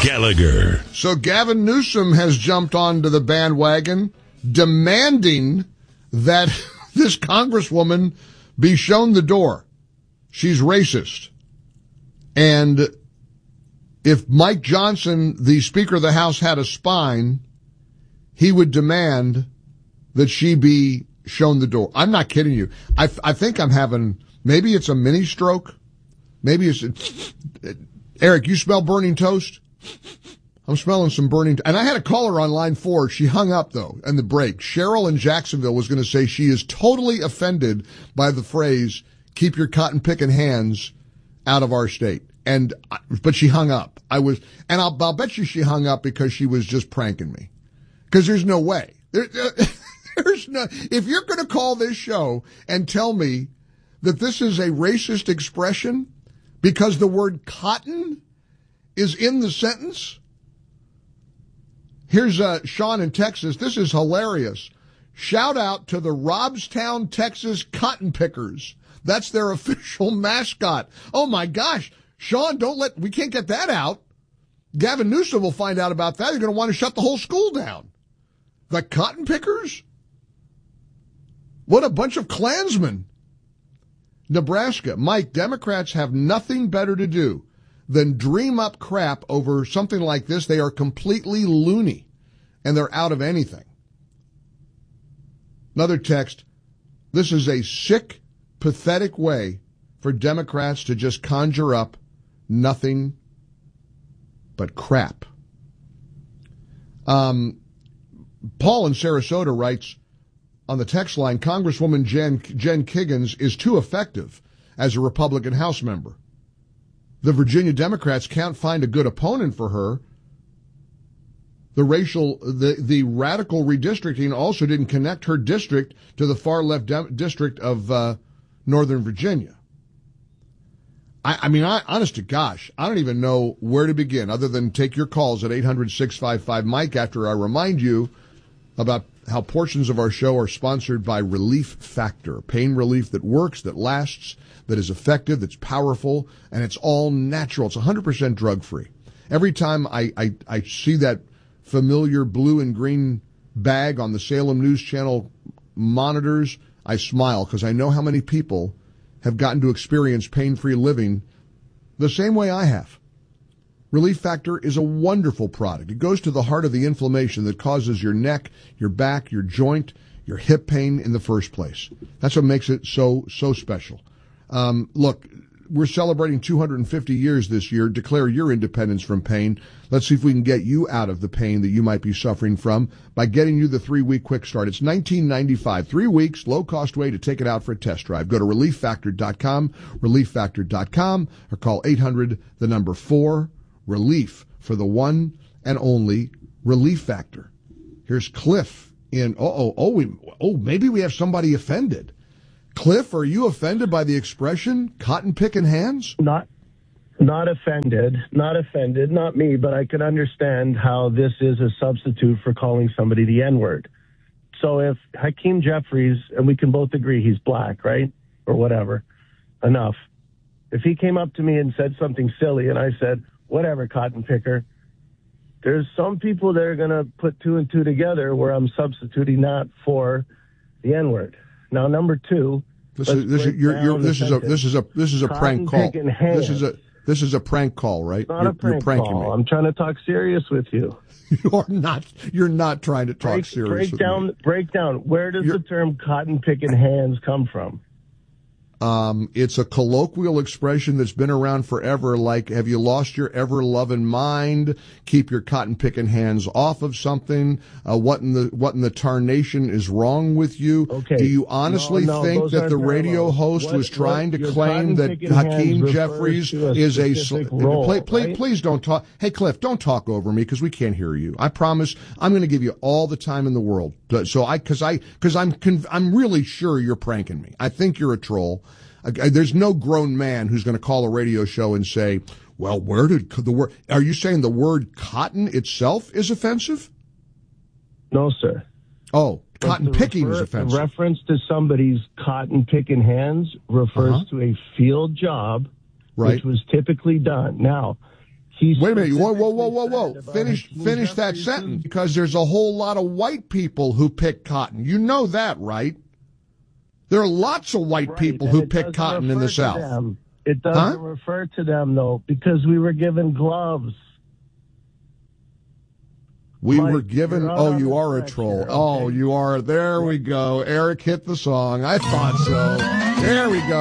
Gallagher. So Gavin Newsom has jumped onto the bandwagon, demanding that this congresswoman be shown the door. She's racist. And if Mike Johnson, the Speaker of the House, had a spine, he would demand that she be shown the door. I'm not kidding you. I think I'm having, maybe it's a mini stroke. Maybe it's, Eric, you smell burning toast? I'm smelling some burning. And I had a caller on line 4. She hung up, though, in the break. Cheryl in Jacksonville was going to say she is totally offended by the phrase, keep your cotton-picking hands out of our state. But she hung up. I'll bet you she hung up because she was just pranking me. Because there's no way. There's no, if you're going to call this show and tell me that this is a racist expression because the word cotton is in the sentence. Here's Sean in Texas. This is hilarious. Shout out to the Robstown, Texas cotton pickers. That's their official mascot. Oh my gosh. Sean, we can't get that out. Gavin Newsom will find out about that. They're going to want to shut the whole school down. The cotton pickers? What a bunch of Klansmen. Nebraska. Mike, Democrats have nothing better to do than dream up crap over something like this. They are completely loony, and they're out of anything. Another text. This is a sick, pathetic way for Democrats to just conjure up nothing but crap. Paul in Sarasota writes on the text line, Congresswoman Jen Kiggans is too effective as a Republican House member. The Virginia Democrats can't find a good opponent for her. The radical redistricting also didn't connect her district to the far left district of Northern Virginia. Honest to gosh, I don't even know where to begin other than take your calls at 800-655-MIKE after I remind you about how portions of our show are sponsored by Relief Factor, pain relief that works, that lasts, that is effective, that's powerful, and it's all natural. It's 100% drug-free. Every time I see that familiar blue and green bag on the Salem News Channel monitors, I smile because I know how many people have gotten to experience pain-free living the same way I have. Relief Factor is a wonderful product. It goes to the heart of the inflammation that causes your neck, your back, your joint, your hip pain in the first place. That's what makes it so special. Look, we're celebrating 250 years this year. Declare your independence from pain. Let's see if we can get you out of the pain that you might be suffering from by getting you the 3-week quick start. It's $19.95. 3 weeks, low-cost way to take it out for a test drive. Go to ReliefFactor.com, ReliefFactor.com, or call 800-4, Relief for the one and only Relief Factor. Here's Cliff in, maybe we have somebody offended. Cliff, are you offended by the expression cotton picking hands? Not offended, not me, but I can understand how this is a substitute for calling somebody the N-word. So if Hakeem Jeffries, and we can both agree he's black, right? Or whatever, enough. If he came up to me and said something silly and I said, whatever, cotton picker, there's some people that are going to put 2 and 2 where I'm substituting that for the N-word. Now, number 2. This is a prank call. This is a prank call, right? You're pranking call. Me. I'm trying to talk serious with you. You're not trying to talk serious with me. Break down. Where does the term cotton picking hands come from? It's a colloquial expression that's been around forever, like, have you lost your ever-loving mind? Keep your cotton-picking hands off of something. What in the tarnation is wrong with you? Okay. Do you honestly think that the radio host was trying to claim that Hakeem Jeffries is Please don't talk. Hey, Cliff, don't talk over me because we can't hear you. I promise I'm going to give you all the time in the world. So I'm really sure you're pranking me. I think you're a troll. There's no grown man who's going to call a radio show and say, well, where did the word, are you saying the word cotton itself is offensive? No, sir. Oh, cotton picking is offensive. The reference to somebody's cotton picking hands refers to a field job, which was typically done. Now, Wait a minute. Whoa. specifically said about Hakeem Finish that Jeffries' sentence, because there's a whole lot of white people who pick cotton. You know that, right? There are lots of white Right, people and who it pick doesn't cotton in refer the to South. them. It doesn't refer to them, though, because we were given gloves. We Mike, were given. you're Oh, on you the are a track troll. here, Oh, okay? you are. There we go. Eric hit the song. I thought so. There we go.